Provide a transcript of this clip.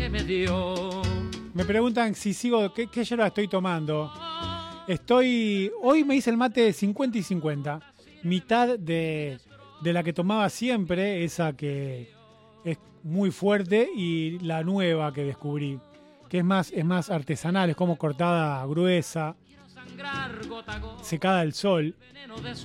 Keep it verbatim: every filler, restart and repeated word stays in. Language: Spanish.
me dio. Me preguntan si sigo, ¿qué, qué yerba estoy tomando? Estoy, hoy me hice el mate cincuenta y cincuenta, mitad de, de la que tomaba siempre, esa que es muy fuerte, y la nueva que descubrí, que es más, es más artesanal, es como cortada gruesa, secada al sol.